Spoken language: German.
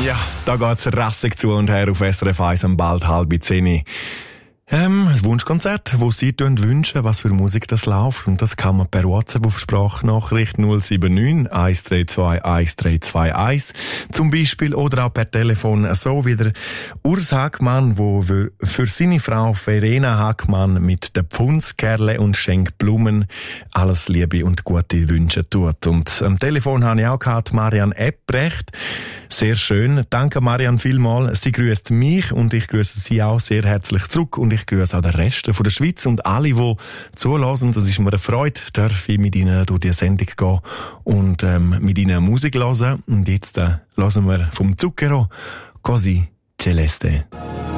Ja, da geht's rassig zu und her auf SRF 1 am bald 9:30. Ein Wunschkonzert, wo Sie wünschen, was für Musik das läuft. Und das kann man per WhatsApp auf Sprachnachricht 079 132 1321 zum Beispiel oder auch per Telefon so wie der Urs Hackmann, wo für seine Frau Verena Hackmann mit der Pfundskerle und schenkt Blumen alles Liebe und gute Wünsche tut. Und am Telefon habe ich auch gehabt Marianne Ebrecht. Sehr schön. Danke Marianne vielmals. Sie grüßt mich und ich grüße Sie auch sehr herzlich zurück und ich grüße auch den Rest von der Schweiz und alle, die zulassen. Das ist mir eine Freude, darf ich mit Ihnen durch die Sendung gehen und mit Ihnen Musik hören. Und jetzt hören wir vom Zucchero Così Celeste.